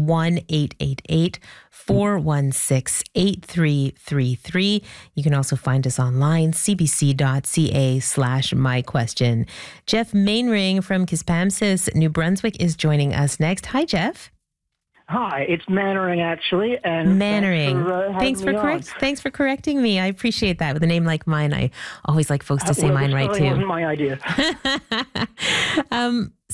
1-888-416-8333. You can also find us online, cbc.ca/myquestion. Jeff Mainring from Quispamsis, New Brunswick is joining us next. Hi, Jeff. Hi, it's Mannering, actually. And Mannering. Thanks for correcting me. I appreciate that. With a name like mine, I always like folks to say mine right, too. That wasn't my idea.